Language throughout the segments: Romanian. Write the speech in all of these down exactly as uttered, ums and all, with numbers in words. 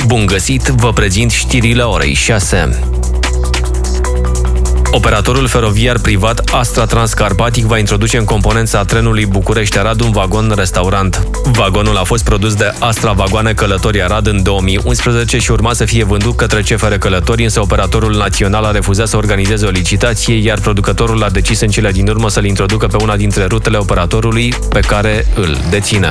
Bun găsit, vă prezint știrile orei șase. Operatorul feroviar privat Astra Transcarpatic va introduce în componența trenului București-Arad un vagon-restaurant. Vagonul a fost produs de Astra Vagoane Călători Arad în două mii unsprezece și urma să fie vândut către C F R Călători, însă operatorul național a refuzat să organizeze o licitație, iar producătorul a decis în cele din urmă să-l introducă pe una dintre rutele operatorului pe care îl deține.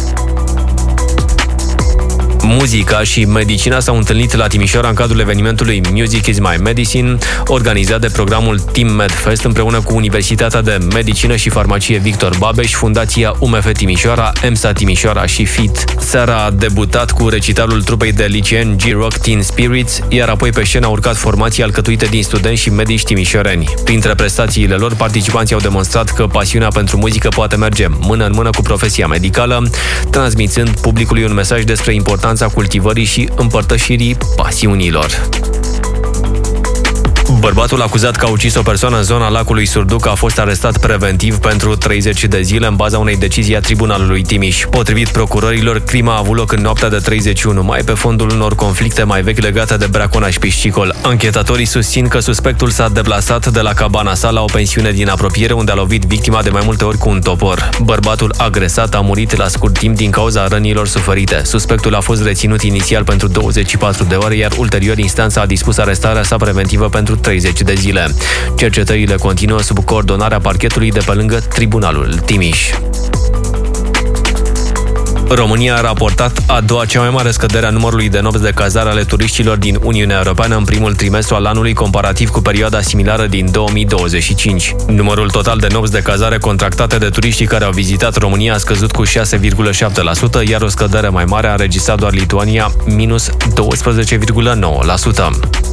Muzica și medicina s-au întâlnit la Timișoara în cadrul evenimentului Music is my Medicine, organizat de programul Team MedFest împreună cu Universitatea de Medicină și Farmacie Victor Babeș, Fundația U M F Timișoara, EMSA Timișoara și F I T. Seara a debutat cu recitalul trupei de liceeni G-Rock Teen Spirits, iar apoi pe scenă a urcat formații alcătuite din studenți și medici timișoreni. Printre prestațiile lor, participanții au demonstrat că pasiunea pentru muzică poate merge mână în mână cu profesia medicală, transmițând publicului un mesaj despre importanța cultivării și împărtășirii pasiunilor. Bărbatul acuzat că a ucis o persoană în zona lacului Surduc a fost arestat preventiv pentru treizeci de zile în baza unei decizii a Tribunalului Timiș. Potrivit procurorilor, crima a avut loc în noaptea de treizeci și unu mai pe fondul unor conflicte mai vechi legate de braconaj piscicol. Anchetatorii susțin că suspectul s-a deplasat de la cabana sa la o pensiune din apropiere, unde a lovit victima de mai multe ori cu un topor. Bărbatul agresat a murit la scurt timp din cauza rănilor suferite. Suspectul a fost reținut inițial pentru douăzeci și patru de ore, iar ulterior instanța a dispus arestarea sa preventivă pentru treizeci de zile. Cercetările continuă sub coordonarea parchetului de pe lângă Tribunalul Timiș. România a raportat a doua cea mai mare scădere a numărului de nopți de cazare ale turiștilor din Uniunea Europeană în primul trimestru al anului, comparativ cu perioada similară din două mii douăzeci și cinci. Numărul total de nopți de cazare contractate de turiștii care au vizitat România a scăzut cu șase virgulă șapte la sută, iar o scădere mai mare a înregistrat doar Lituania, minus doisprezece virgulă nouă la sută.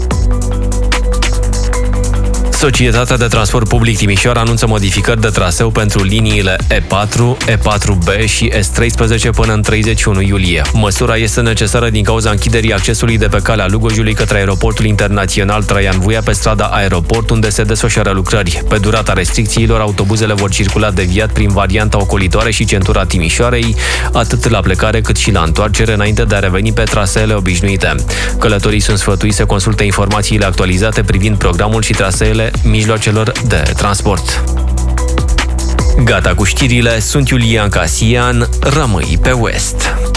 Societatea de Transport Public Timișoara anunță modificări de traseu pentru liniile E patru, E patru B și S treisprezece până în treizeci și unu iulie. Măsura este necesară din cauza închiderii accesului de pe calea Lugojului către aeroportul internațional Traian Vuia pe strada Aeroport, unde se desfășoară lucrări. Pe durata restricțiilor, autobuzele vor circula deviat prin varianta ocolitoare și centura Timișoarei, atât la plecare cât și la întoarcere, înainte de a reveni pe traseele obișnuite. Călătorii sunt sfătuiți să consulte informațiile actualizate privind programul și traseele mijloacelor de transport. Gata cu știrile, sunt Iulian Casian, rămâi pe West.